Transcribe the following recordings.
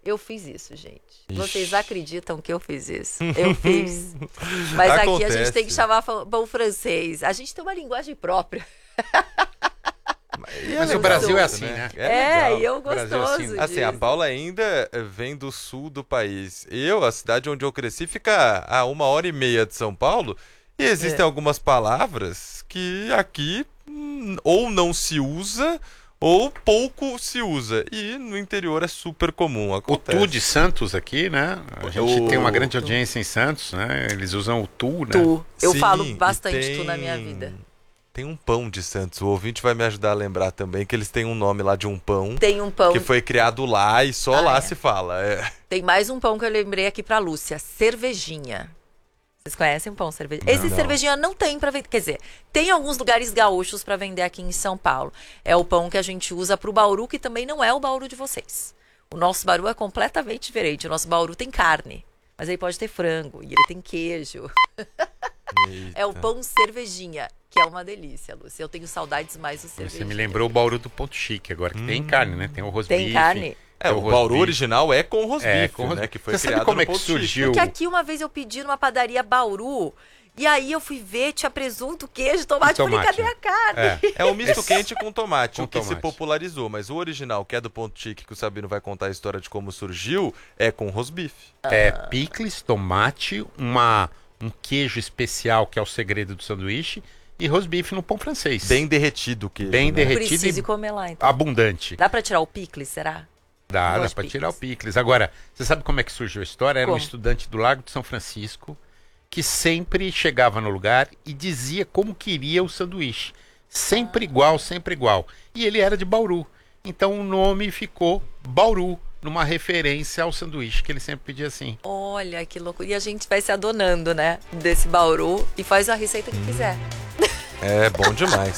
Eu fiz isso, gente. Ixi. Vocês acreditam que eu fiz isso? Eu fiz. Mas aqui a gente tem que chamar pão francês. A gente tem uma linguagem própria. Mas o Brasil é assim, né? E eu gostoso disso. Assim, a Paula ainda vem do sul do país. A cidade onde eu cresci, fica a 1h30 de São Paulo. E existem algumas palavras que aqui ou não se usa ou pouco se usa. E no interior é super comum. Acontece. O tu de Santos aqui, né? A gente tem uma grande audiência em Santos, né? Eles usam o tu, né? Tu. Eu Sim, falo bastante tu na minha vida. Tem um pão de Santos. O ouvinte vai me ajudar a lembrar também que eles têm um nome lá de um pão. Tem um pão. Que foi criado lá e só lá se fala. Tem mais um pão que eu lembrei aqui pra Lúcia. Cervejinha. Vocês conhecem o pão cervejinha? Esse cervejinha não tem pra vender. Quer dizer, tem alguns lugares gaúchos pra vender aqui em São Paulo. É o pão que a gente usa pro Bauru, que também não é o Bauru de vocês. O nosso Bauru é completamente diferente. O nosso Bauru tem carne. Mas aí pode ter frango. E ele tem queijo. É o pão cervejinha, que é uma delícia, Lúcia. Eu tenho saudades mais do cervejinha. Você me lembrou o Bauru do Ponto Chique agora, que tem carne, né? Tem o roast beef. Tem carne? O Bauru original é com roast beef, né? Que foi Você criado sabe como no é que Ponto surgiu? Porque aqui uma vez eu pedi numa padaria Bauru, e aí eu fui ver, tinha presunto, queijo, tomate. Falei, cadê a carne? É o misto quente com tomate, Com o que se tomate. popularizou. Mas o original, que é do Ponto Chique, que o Sabino vai contar a história de como surgiu, é com roast beef. É picles, tomate, um queijo especial, que é o segredo do sanduíche, e roast beef no pão francês. Bem derretido o queijo. Bem né? derretido Preciso e ir comer lá, então. abundante. Dá pra tirar o picles, será? Dá Gosto pra de tirar o picles. picles. Agora, você sabe como é que surgiu a história? Era um Como? estudante do Lago de São Francisco que sempre chegava no lugar e dizia como queria o sanduíche. Sempre igual, sempre igual. E ele era de Bauru. Então o nome ficou Bauru, numa referência ao sanduíche que ele sempre pedia assim. Olha, que loucura. E a gente vai se adonando, né? Desse Bauru e faz a receita que quiser. É bom demais.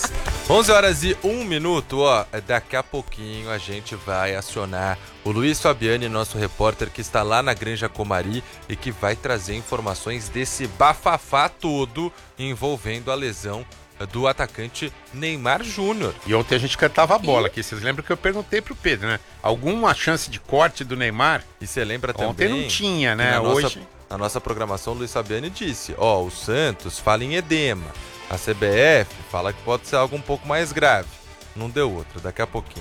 11h01, ó. Daqui a pouquinho a gente vai acionar o Luiz Fabiani, nosso repórter que está lá na Granja Comari e que vai trazer informações desse bafafá todo envolvendo a lesão do atacante Neymar Júnior. E ontem a gente cantava a bola aqui. Vocês lembram que eu perguntei pro Pedro, né? Alguma chance de corte do Neymar? E você lembra também? Ontem não tinha, né? Na Hoje... na nossa programação, o Luiz Fabiani disse, o Santos fala em edema. A CBF fala que pode ser algo um pouco mais grave. Não deu outra, daqui a pouquinho.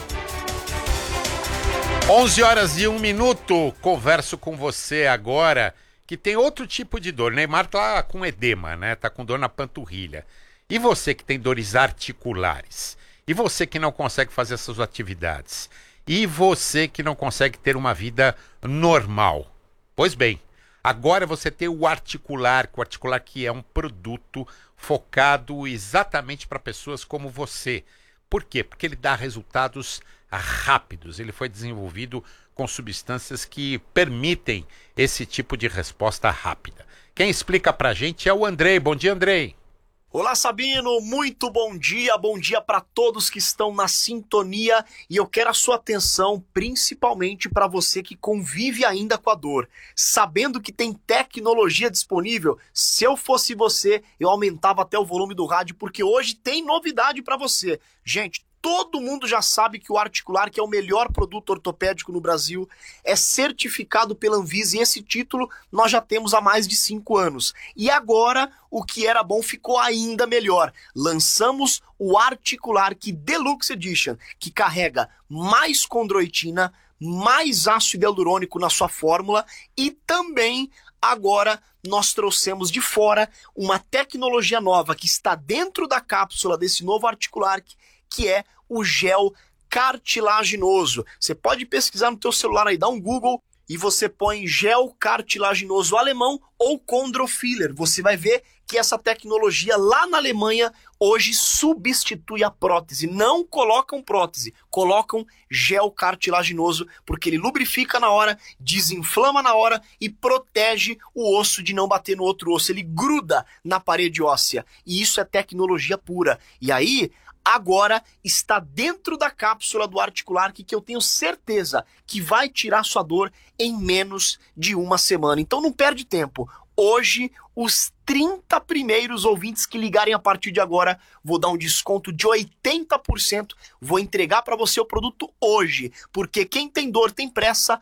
11h01. Converso com você agora que tem outro tipo de dor. Neymar tá com edema, né? Tá com dor na panturrilha. E você que tem dores articulares? E você que não consegue fazer essas atividades? E você que não consegue ter uma vida normal? Pois bem, agora você tem o Articular, que é um produto focado exatamente para pessoas como você. Por quê? Porque ele dá resultados rápidos. Ele foi desenvolvido com substâncias que permitem esse tipo de resposta rápida. Quem explica pra gente é o Andrei. Bom dia, Andrei. Olá, Sabino, muito bom dia para todos que estão na sintonia e eu quero a sua atenção principalmente para você que convive ainda com a dor, sabendo que tem tecnologia disponível. Se eu fosse você, eu aumentava até o volume do rádio porque hoje tem novidade para você. Gente, todo mundo já sabe que o Articular, que é o melhor produto ortopédico no Brasil, é certificado pela Anvisa e esse título nós já temos há mais de 5 anos. E agora, o que era bom ficou ainda melhor. Lançamos o Articular que Deluxe Edition, que carrega mais condroitina, mais ácido hialurônico na sua fórmula e também agora nós trouxemos de fora uma tecnologia nova que está dentro da cápsula desse novo Articular, que é o gel cartilaginoso. Você pode pesquisar no teu celular aí, dá um Google e você põe gel cartilaginoso alemão ou Chondrofiller. Você vai ver que essa tecnologia lá na Alemanha hoje substitui a prótese. Não colocam prótese, colocam gel cartilaginoso porque ele lubrifica na hora, desinflama na hora e protege o osso de não bater no outro osso. Ele gruda na parede óssea e isso é tecnologia pura. E aí agora está dentro da cápsula do Articular que eu tenho certeza que vai tirar sua dor em menos de uma semana. Então não perde tempo. Hoje, os 30 primeiros ouvintes que ligarem a partir de agora, vou dar um desconto de 80%. Vou entregar para você o produto hoje, porque quem tem dor tem pressa,